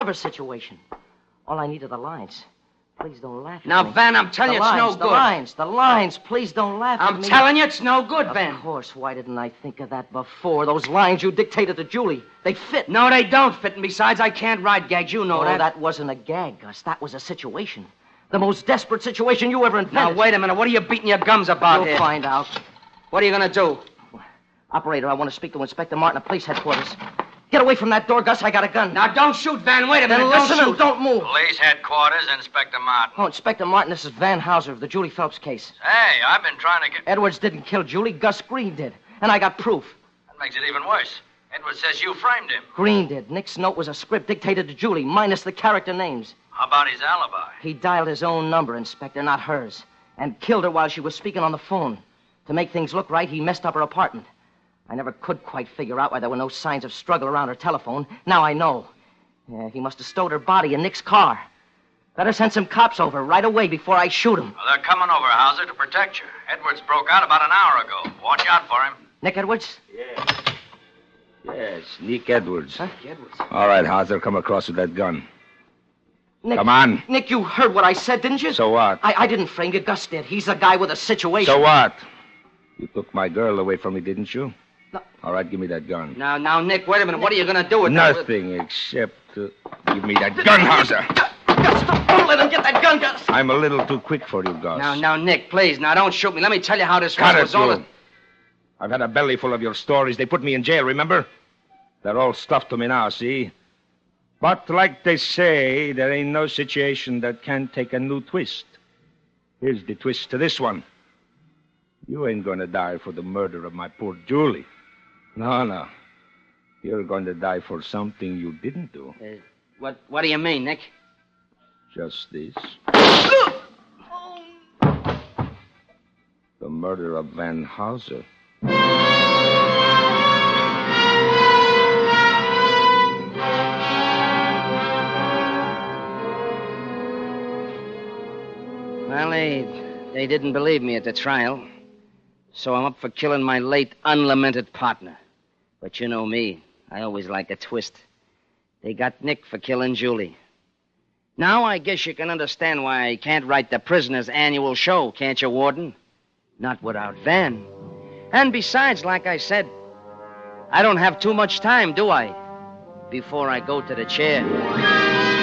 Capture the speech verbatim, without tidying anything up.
clever situation. All I need are the lines. Please don't laugh at Now, me. Van, I'm telling the you, lines, it's no the good. The lines, the lines. Please don't laugh I'm at me. I'm telling you, it's no good, of Van. Of course. Why didn't I think of that before? Those lines you dictated to Julie, they fit. No, they don't fit. And besides, I can't ride gags. You know oh, that. that wasn't a gag, Gus. That was a situation. The most desperate situation you ever invented. Now, wait a minute. What are you beating your gums about You'll here? find out. What are you going to do? Operator, I want to speak to Inspector Martin at police headquarters. Get away from that door, Gus. I got a gun. Now, don't shoot, Van. Wait a Then minute. listen don't and don't move. Police headquarters, Inspector Martin. Oh, Inspector Martin, this is Van Hauser of the Julie Phelps case. Hey, I've been trying to get... Edwards didn't kill Julie. Gus Green did. And I got proof. That makes it even worse. Edwards says you framed him. Green did. Nick's note was a script dictated to Julie, minus the character names. How about his alibi? He dialed his own number, Inspector, not hers, and killed her while she was speaking on the phone. To make things look right, he messed up her apartment. I never could quite figure out why there were no signs of struggle around her telephone. Now I know. Yeah, he must have stowed her body in Nick's car. Better send some cops over right away before I shoot him. Well, they're coming over, Hauser, to protect you. Edwards broke out about an hour ago. Watch out for him. Nick Edwards? Yeah. Yes, Nick Edwards. Huh? Edwards. All right, Hauser, come across with that gun. Nick, Come on. Nick, you heard what I said, didn't you? So what? I, I didn't frame you. Gus did. He's the guy with a situation. So what? You took my girl away from me, didn't you? No. All right, give me that gun. Now, now, Nick, wait a minute. What are you going to do with that? Nothing except to give me that gun, Hauser. Gus, don't, don't let him get that gun, Gus. I'm a little too quick for you, Gus. Now, now, Nick, please. Now, don't shoot me. Let me tell you how this Cut was. it, all you. it- I've had a belly full of your stories. They put me in jail, remember? They're all stuffed to me now, see? But like they say, there ain't no situation that can't take a new twist. Here's the twist to this one. You ain't gonna die for the murder of my poor Julie. No, no. You're going to die for something you didn't do. Uh, what, what do you mean, Nick? Just this. The murder of Van Hauser. Well, they, they didn't believe me at the trial. So I'm up for killing my late, unlamented partner. But you know me. I always like a twist. They got Nick for killing Julie. Now I guess you can understand why I can't write the prisoner's annual show, can't you, Warden? Not without Van. And besides, like I said, I don't have too much time, do I? Before I go to the chair.